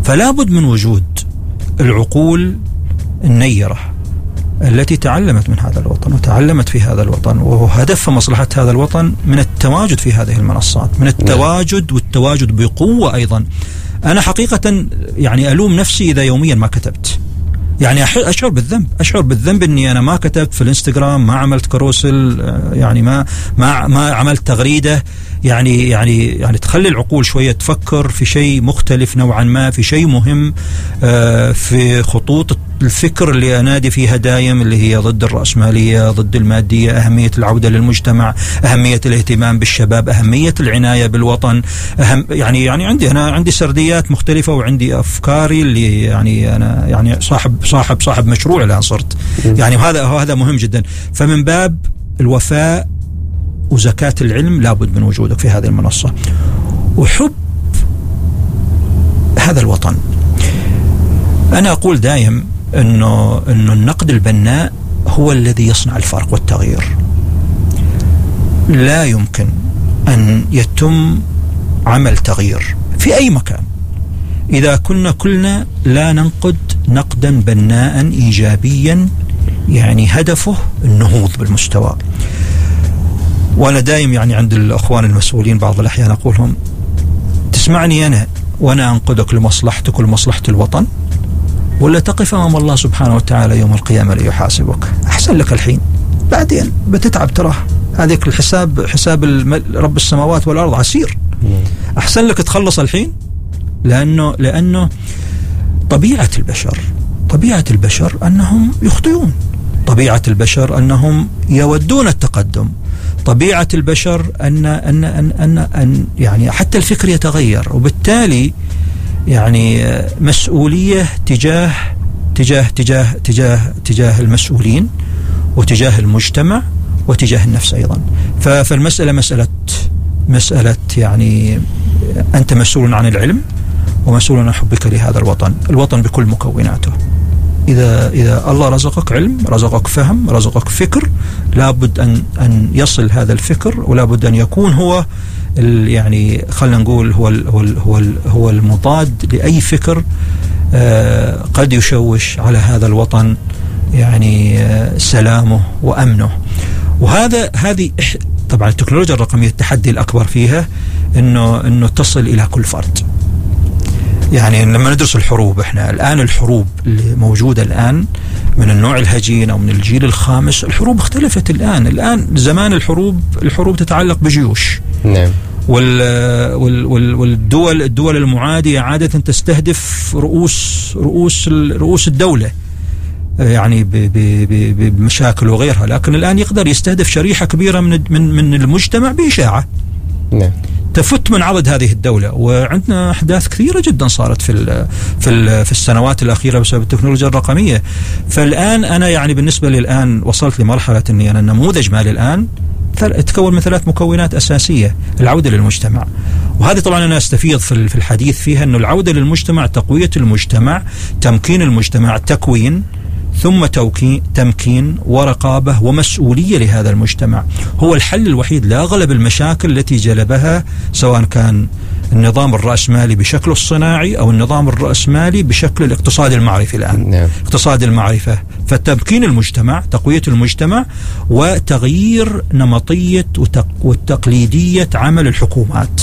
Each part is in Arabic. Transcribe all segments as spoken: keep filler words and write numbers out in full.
فلا بد من وجود العقول النيرة التي تعلمت من هذا الوطن وتعلمت في هذا الوطن، وهدف مصلحة هذا الوطن من التواجد في هذه المنصات، من التواجد والتواجد بقوة أيضا. أنا حقيقة يعني ألوم نفسي إذا يوميا ما كتبت، يعني أشعر بالذنب، أشعر بالذنب إني أنا ما كتبت في الانستغرام، ما عملت كروسل، يعني ما ما ما عملت تغريدة، يعني يعني يعني تخلي العقول شوية تفكر في شيء مختلف نوعا ما، في شيء مهم، في خطوط الفكر اللي أنادي فيها دايم، اللي هي ضد الرأسمالية، ضد المادية، أهمية العودة للمجتمع، أهمية الاهتمام بالشباب، أهمية العناية بالوطن. أهم يعني يعني عندي أنا عندي سرديات مختلفة، وعندي أفكاري اللي يعني أنا يعني صاحب صاحب صاحب مشروع الآن صرت، يعني هذا هذا مهم جدا. فمن باب الوفاء وزكاة العلم لابد من وجودك في هذه المنصة، وحب هذا الوطن. أنا أقول دائم إنه إنه النقد البناء هو الذي يصنع الفرق والتغيير. لا يمكن أن يتم عمل تغيير في أي مكان إذا كنا كلنا لا ننقد نقدا بناء إيجابيا، يعني هدفه النهوض بالمستوى. وأنا دائم يعني عند الأخوان المسؤولين بعض الأحيان أقولهم: تسمعني أنا وأنا أنقدك لمصلحتك ولمصلحة الوطن، ولا تقف أمام الله سبحانه وتعالى يوم القيامة ليحاسبك؟ أحسن لك الحين، بعدين بتتعب، تراه هذيك الحساب حساب رب السماوات والأرض عسير. أحسن لك تخلص الحين، لأنه لأنه طبيعة البشر طبيعة البشر أنهم يخطئون، طبيعة البشر أنهم يودون التقدم، طبيعة البشر أن أن أن أن, أن يعني حتى الفكر يتغير، وبالتالي يعني مسؤولية تجاه تجاه تجاه تجاه تجاه المسؤولين، وتجاه المجتمع، وتجاه النفس أيضا. فالمسألة مسألة مسألة يعني أنت مسؤول عن العلم، ومسؤول عن حبك لهذا الوطن، الوطن بكل مكوناته. إذا إذا الله رزقك علم، رزقك فهم، رزقك فكر، لابد أن أن يصل هذا الفكر، ولابد أن يكون هو يعني خلينا نقول هو ال هو ال هو, ال هو المضاد لأي فكر آه قد يشوش على هذا الوطن يعني آه سلامه وأمنه. وهذا هذه طبعا التكنولوجيا الرقمية التحدي الأكبر فيها إنه إنه تصل إلى كل فرد. يعني لما ندرس الحروب، احنا الآن الحروب اللي موجودة الآن من النوع الهجين أو من الجيل الخامس، الحروب اختلفت الآن. الآن زمان الحروب الحروب تتعلق بجيوش، نعم، وال وال والدول الدول المعادية عادة تستهدف رؤوس رؤوس رؤوس الدولة، يعني بمشاكل وغيرها. لكن الآن يقدر يستهدف شريحة كبيرة من من من المجتمع بإشاعة، نعم، تفت من عضد هذه الدولة. وعندنا أحداث كثيرة جدا صارت في ال في ال في السنوات الأخيرة بسبب التكنولوجيا الرقمية. فالآن أنا يعني بالنسبة لي الآن وصلت لمرحلة أني أنا النموذج مالي الآن تكون من ثلاث مكونات أساسية: العودة للمجتمع، وهذه طبعا أنا أستفيض في الحديث فيها، أنه العودة للمجتمع، تقوية المجتمع، تمكين المجتمع، تكوين، ثم توكين تمكين ورقابة ومسؤولية لهذا المجتمع. هو الحل الوحيد لأغلب المشاكل التي جلبها سواء كان النظام الرأسمالي بشكله الصناعي أو النظام الرأسمالي بشكل الاقتصاد المعرفي الآن. نعم. اقتصاد المعرفة، فتمكين المجتمع، تقوية المجتمع، وتغيير نمطية وتقليدية عمل الحكومات.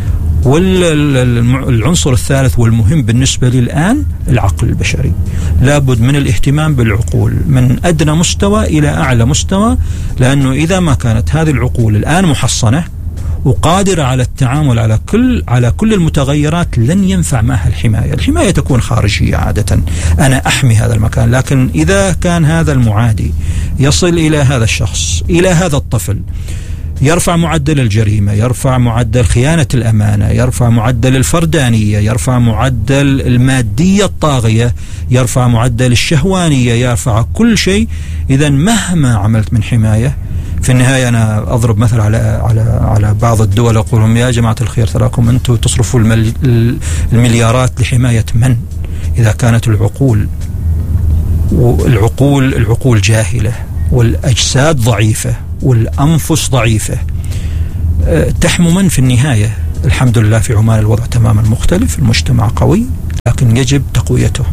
والعنصر الثالث والمهم بالنسبة لي الآن العقل البشري. لابد من الاهتمام بالعقول من أدنى مستوى إلى أعلى مستوى، لأنه إذا ما كانت هذه العقول الآن محصنة وقادرة على التعامل على كل على كل المتغيرات، لن ينفع معها الحماية. الحماية تكون خارجية عادة، أنا أحمي هذا المكان. لكن إذا كان هذا المعادي يصل إلى هذا الشخص، إلى هذا الطفل، يرفع معدل الجريمة، يرفع معدل خيانة الأمانة، يرفع معدل الفردانية، يرفع معدل المادية الطاغية، يرفع معدل الشهوانية، يرفع كل شيء. إذا مهما عملت من حماية، في النهاية أنا أضرب مثل على على على بعض الدول، أقول لهم يا جماعة الخير، تراكم أنتم تصرفوا المليارات لحماية من؟ إذا كانت العقول والعقول العقول جاهلة، والأجساد ضعيفة، والأنفس ضعيفة، تحمو من في النهاية؟ الحمد لله في عمان الوضع تماما مختلف، المجتمع قوي، لكن يجب تقويته.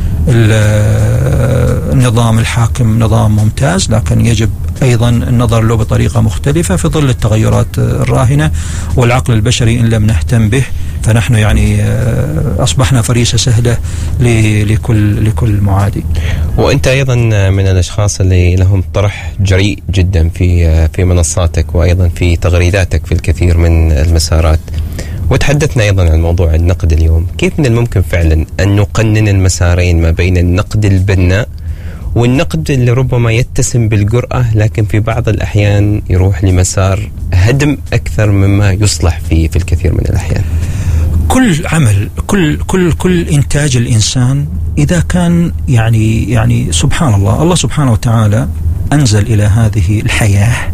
النظام الحاكم نظام ممتاز، لكن يجب أيضا النظر له بطريقة مختلفة في ظل التغيرات الراهنة، والعقل البشري إن لم نهتم به فنحن يعني أصبحنا فريسة سهلة لكل لكل معادي. وأنت أيضا من الأشخاص اللي لهم طرح جريء جدا في في منصاتك وأيضا في تغريداتك في الكثير من المسارات، وتحدثنا أيضا عن موضوع النقد اليوم. كيف من الممكن فعلا أن نقنن المسارين ما بين النقد البناء والنقد اللي ربما يتسم بالجرأة لكن في بعض الأحيان يروح لمسار هدم أكثر مما يصلح فيه في الكثير من الأحيان؟ كل عمل كل كل كل إنتاج الإنسان إذا كان يعني يعني سبحان الله، الله سبحانه وتعالى أنزل إلى هذه الحياة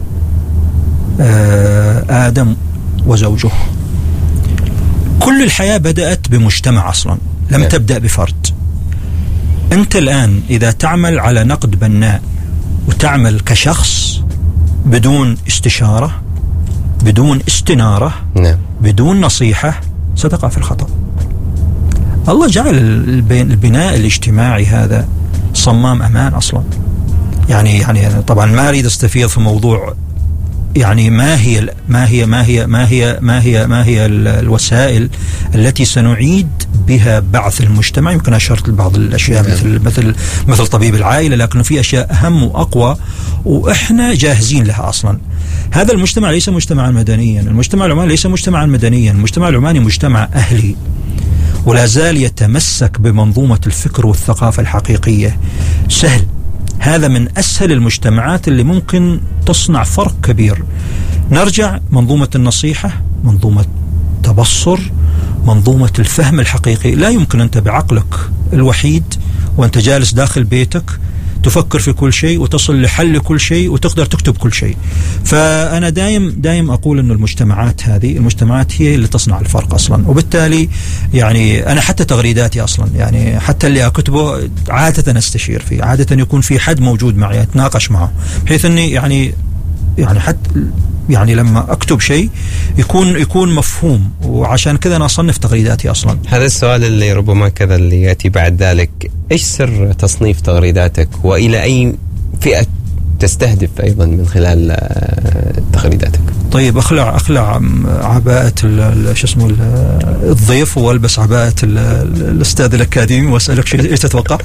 آدم وزوجه. كل الحياة بدأت بمجتمع أصلا، لم م. تبدأ بفرد. أنت الآن إذا تعمل على نقد بناء وتعمل كشخص بدون استشارة، بدون استنارة، م. بدون نصيحة، ستقع في الخطأ. الله جعل البناء الاجتماعي هذا صمام أمان أصلا. يعني يعني طبعا ما أريد استفيض في موضوع يعني ما هي ما هي ما هي ما هي ما هي ما هي الوسائل التي سنعيد بها بعث المجتمع. يمكن أشرت لبعض الأشياء مثل مثل مثل طبيب العائلة، لكن في أشياء أهم وأقوى وإحنا جاهزين لها أصلا. هذا المجتمع ليس مجتمعا مدنيا، المجتمع العماني ليس مجتمعا مدنيا، المجتمع العماني مجتمع أهلي، ولا زال يتمسك بمنظومة الفكر والثقافة الحقيقية. سهل، هذا من أسهل المجتمعات اللي ممكن تصنع فرق كبير. نرجع منظومة النصيحة، منظومة تبصر، منظومة الفهم الحقيقي. لا يمكن أنت بعقلك الوحيد وأنت جالس داخل بيتك تفكر في كل شيء وتصل لحل كل شيء وتقدر تكتب كل شيء. فأنا دايم دايم أقول أن المجتمعات هذه المجتمعات هي اللي تصنع الفرق أصلا. وبالتالي يعني أنا حتى تغريداتي أصلا يعني حتى اللي أكتبه عادة أستشير فيه، عادة يكون في حد موجود معي أتناقش معه، بحيث أني يعني يعني حتى يعني لما أكتب شيء يكون يكون مفهوم، وعشان كذا أنا أصنف تغريداتي أصلا. هذا السؤال اللي ربما كذا اللي يأتي بعد ذلك، إيش سر تصنيف تغريداتك وإلى أي فئة تستهدف أيضا من خلال تغريداتك؟ طيب أخلع أخلع عباءة شو اسمه الضيف والبس عباءة الأستاذ الأكاديمي وأسألك إيش تتوقع؟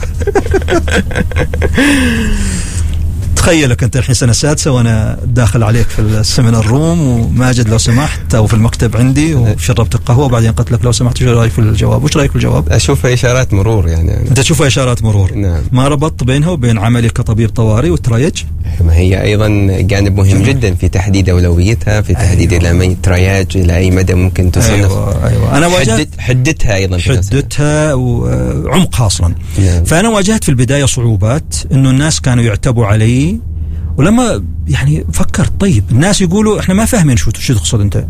تخيلك أنت الحين سنة سادسة وأنا داخل عليك في السيمينار روم، وماجد لو سمحت أو في المكتب عندي وشربت القهوة وبعدين قلت لك لو سمحت شو رأيك في الجواب؟ وش رأيك في الجواب؟ أشوفها إشارات مرور يعني أنا. أنت تشوفها إشارات مرور. نعم. ما ربطت بينها وبين عملي كطبيب طوارئ والتريج؟ ما هي أيضا جانب مهم جميل. جدا في تحديد أولويتها، في تحديد أيوة. إلى ترياج إلى أي مدى ممكن تصنف. أيوة. أيوة. أنا واجهت حدتها أيضا حدتها وعمقها أصلا. نعم. فأنا واجهت في البداية صعوبات إنه الناس كانوا يعتبوا علي، ولما يعني فكرت طيب الناس يقولوا احنا ما فاهمين شو شو تقصد انت،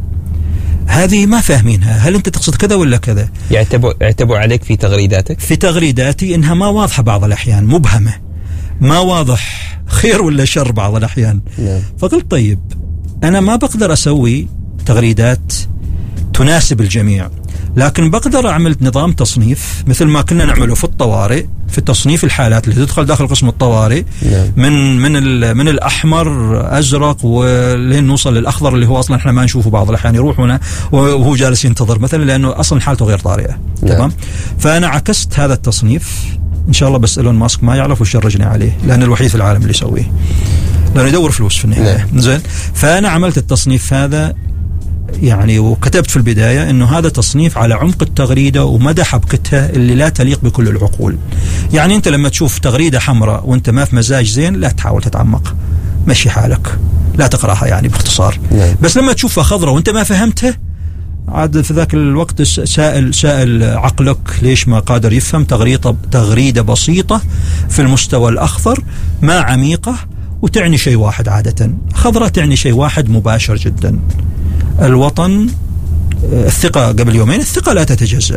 هذه ما فاهمينها، هل انت تقصد كذا ولا كذا؟ يعتبوا يعتبوا عليك في تغريداتك؟ في تغريداتي انها ما واضحه بعض الاحيان، مبهمه، ما واضح خير ولا شر بعض الاحيان. نعم. فقلت طيب انا ما بقدر اسوي تغريدات تناسب الجميع، لكن بقدر أعمل نظام تصنيف مثل ما كنا نعمله في الطوارئ، في تصنيف الحالات اللي تدخل داخل قسم الطوارئ. نعم. من من من الأحمر أزرق ولين نوصل للأخضر اللي هو أصلا إحنا ما نشوفه بعض الأحيان، يروح هنا وهو جالس ينتظر مثلا لأنه أصلا حالته غير طارئة. نعم. تمام. فأنا عكست هذا التصنيف، إن شاء الله بس إيلون ماسك ما يعرف ويشرجني عليه، لأن الوحيد في العالم اللي يسويه، لأنه يدور فلوس في النهاية. نعم. زين. فأنا عملت التصنيف هذا يعني، وكتبت في البداية إنه هذا تصنيف على عمق التغريدة ومدى حبكتها اللي لا تليق بكل العقول. يعني أنت لما تشوف تغريدة حمراء وأنت ما في مزاج زين لا تحاول تتعمق، مشي حالك، لا تقرأها يعني باختصار. نعم. بس لما تشوفها خضراء وأنت ما فهمتها، عاد في ذاك الوقت سائل سائل عقلك ليش ما قادر يفهم تغريدة تغريدة بسيطة في المستوى الأخضر، ما عميقة وتعني شيء واحد. عادة خضراء تعني شيء واحد مباشر جدا، الوطن، الثقة. قبل يومين الثقة لا تتجزأ،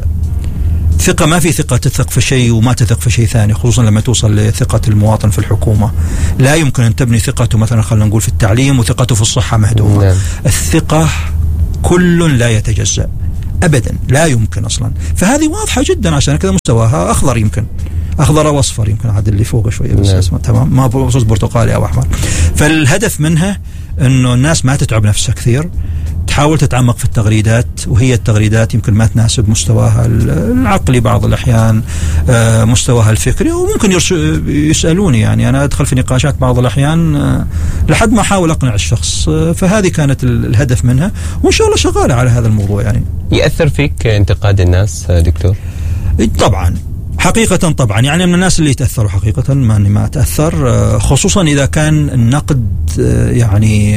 ثقة ما في ثقة تثق في شيء وما تثق في شيء ثاني، خصوصا لما توصل لثقة المواطن في الحكومة. لا يمكن أن تبني ثقته مثلا خلينا نقول في التعليم وثقته في الصحة مهدومة. نعم. الثقة كل لا يتجزأ، أبدا لا يمكن أصلا. فهذه واضحة جدا، عشان كذا مستواها أخضر، يمكن أخضر أو أصفر، يمكن عاد اللي فوق شوية بس اسمه تمام، ما بخصوص برتقالي أو أحمر. فالهدف منها إنه الناس ما تتعب نفسها كثير، تحاول تتعمق في التغريدات، وهي التغريدات يمكن ما تناسب مستواها العقلي بعض الأحيان، مستواها الفكري، وممكن يسألوني يعني أنا أدخل في نقاشات بعض الأحيان لحد ما أحاول أقنع الشخص. فهذه كانت الهدف منها، وإن شاء الله شغالة على هذا الموضوع. يعني يأثر فيك انتقاد الناس دكتور؟ طبعا حقيقة طبعا، يعني من الناس اللي يتأثروا حقيقة، ما أني ما أتأثر، خصوصا إذا كان النقد يعني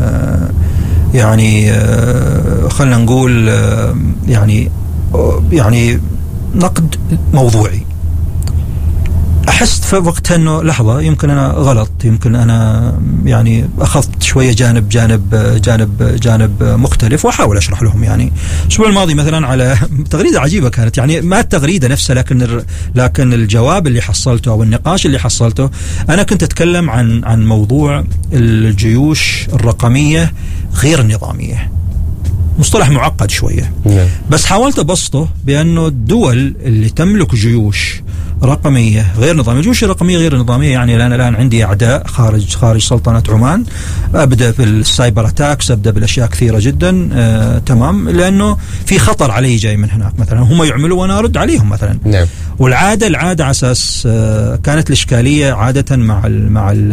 يعني خلنا نقول يعني يعني نقد موضوعي. أحس في وقتها أنه لحظة يمكن أنا غلط، يمكن أنا يعني أخذت شوية جانب جانب جانب جانب مختلف، وأحاول أشرح لهم. يعني الأسبوع الماضي مثلا على تغريدة عجيبة كانت، يعني ما التغريدة نفسها لكن لكن الجواب اللي حصلته أو النقاش اللي حصلته، أنا كنت أتكلم عن عن موضوع الجيوش الرقمية غير النظامية. مصطلح معقد شوية، بس حاولت أبسطه بأنه الدول اللي تملك جيوش رقمية غير نظامية، الجيوش الرقمية غير نظامية يعني أنا الآن عندي أعداء خارج خارج سلطنة عمان، أبدأ بالسايبر أتاكس، أبدأ بالأشياء كثيرة جدا، آه تمام، لأنه في خطر علي جاي من هناك مثلا، هم يعملوا وأنا أرد عليهم مثلا. نعم. والعادة العادة على أساس آه كانت الإشكالية عادة مع ال مع ال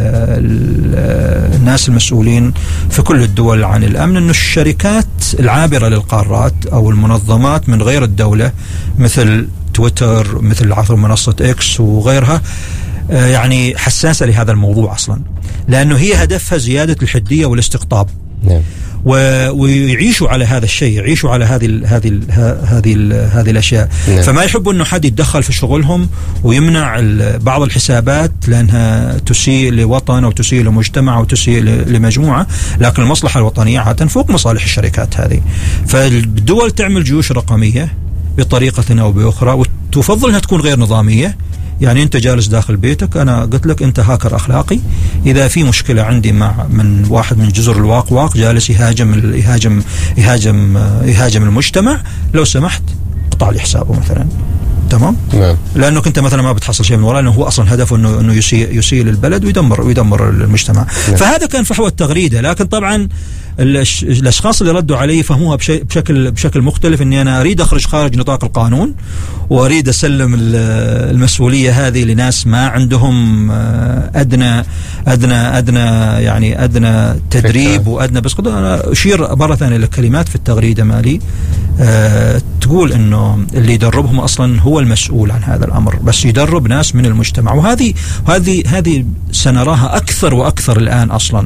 ال الناس المسؤولين في كل الدول عن الأمن، إنه الشركات العابرة للقارات أو المنظمات من غير الدولة مثل تويتر، مثل عفوا منصة إكس وغيرها، يعني حساسة لهذا الموضوع أصلا، لأنه هي هدفها زيادة الحدية والاستقطاب. نعم. ويعيشوا على هذا الشيء، يعيشوا على هذه ال هذه ال هذه ال هذه الأشياء. نعم. فما يحبوا إنه حد يتدخل في شغلهم ويمنع بعض الحسابات لأنها تسيء لوطن أو تسيء لمجتمع أو تسيء لمجموعة، لكن المصلحة الوطنية عادة فوق مصالح الشركات هذه. فالدول تعمل جيوش رقمية بطريقة أو بأخرى، وتفضل أنها تكون غير نظامية. يعني أنت جالس داخل بيتك، أنا قلت لك أنت هاكر أخلاقي، إذا في مشكلة عندي مع من واحد من جزر الواقواق جالس يهاجم يهاجم يهاجم يهاجم المجتمع، لو سمحت قطع لي حسابه مثلا. تمام. نعم. لأنه أنت مثلا ما بتحصل شيء من وراء، لأنه هو أصلا هدفه إنه إنه يسيء يسيء للبلد ويدمر ويدمر المجتمع. نعم. فهذا كان فحوى التغريدة، لكن طبعا الأشخاص اللي ردوا علي فهموها بشكل بشكل مختلف، إني أنا أريد أخرج خارج نطاق القانون، وأريد أسلم المسؤولية هذه لناس ما عندهم أدنى أدنى أدنى يعني أدنى تدريب وأدنى. بس أنا أشير مرة ثانية لكلمات في التغريدة مالي أه تقول إنه اللي يدربهم أصلا هو المسؤول عن هذا الأمر، بس يدرب ناس من المجتمع. وهذه هذه هذه سنراها أكثر وأكثر الآن أصلا.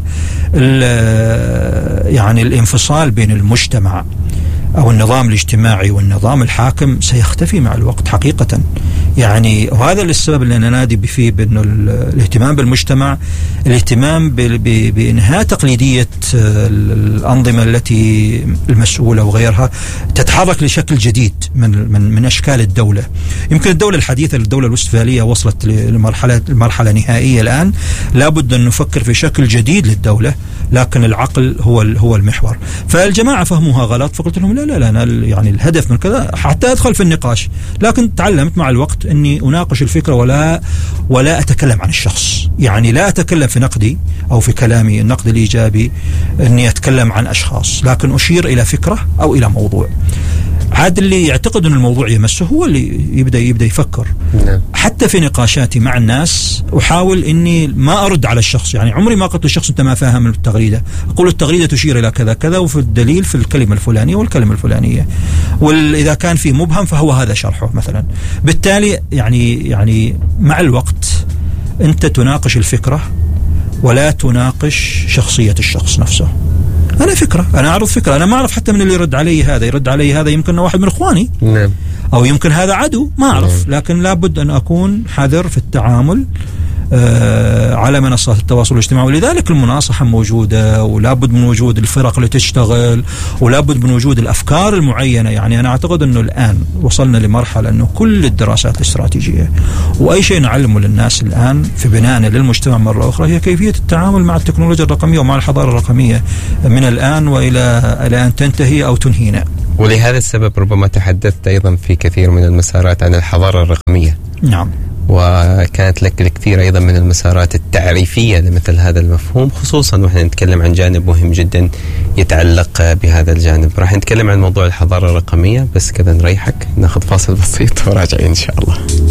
يعني الانفصال بين المجتمع أو النظام الاجتماعي والنظام الحاكم سيختفي مع الوقت حقيقة. يعني وهذا السبب اللي أنا نادي فيه بأنه الاهتمام بالمجتمع، الاهتمام بإنهاء تقليدية الأنظمة التي المسؤولة وغيرها، تتحرك لشكل جديد من من من أشكال الدولة. يمكن الدولة الحديثة، الدولة الوستفالية وصلت لمرحلة المرحلة نهائية الآن، لابد أن نفكر في شكل جديد للدولة، لكن العقل هو هو المحور. فالجماعة فهموها غلط، فقلت لهم لا لا لا أنا يعني الهدف من كذا حتى أدخل في النقاش، لكن تعلمت مع الوقت أني أناقش الفكرة ولا ولا أتكلم عن الشخص. يعني لا أتكلم في نقدي أو في كلامي النقد الإيجابي أني أتكلم عن أشخاص، لكن أشير إلى فكرة أو إلى موضوع. عاد اللي يعتقد أن الموضوع يمسه هو اللي يبدأ يبدأ يفكر. نعم. حتى في نقاشاتي مع الناس أحاول إني ما أرد على الشخص، يعني عمري ما قلت للشخص أنت ما فاهم التغريدة، أقول التغريدة تشير إلى كذا كذا، وفي الدليل في الكلمة الفلانية والكلمة الفلانية، وإذا كان في مبهم فهو هذا شرحه مثلا. بالتالي يعني يعني مع الوقت أنت تناقش الفكرة ولا تناقش شخصية الشخص نفسه. أنا فكرة، أنا أعرض فكرة، أنا ما أعرف حتى من اللي يرد علي هذا يرد علي هذا يمكن واحد من إخواني. نعم. أو يمكن هذا عدو، ما أعرف. نعم. لكن لابد أن أكون حذر في التعامل آه على منصات التواصل الاجتماعي، ولذلك المناصحة موجودة، ولابد من وجود الفرق اللي تشتغل، ولابد من وجود الأفكار المعينة. يعني أنا أعتقد أنه الآن وصلنا لمرحلة أنه كل الدراسات الاستراتيجية وأي شيء نعلمه للناس الآن في بنائنا للمجتمع مرة أخرى هي كيفية التعامل مع التكنولوجيا الرقمية ومع الحضارة الرقمية من الآن وإلى إلى أن تنتهي أو تنهينا. ولهذا السبب ربما تحدثت أيضا في كثير من المسارات عن الحضارة الرقمية. نعم. وكانت لك الكثير أيضا من المسارات التعريفية لمثل هذا المفهوم، خصوصا ونحن نتكلم عن جانب مهم جدا يتعلق بهذا الجانب. راح نتكلم عن موضوع الحضارة الرقمية، بس كذا نريحك ناخذ فاصل بسيط وراجعين إن شاء الله.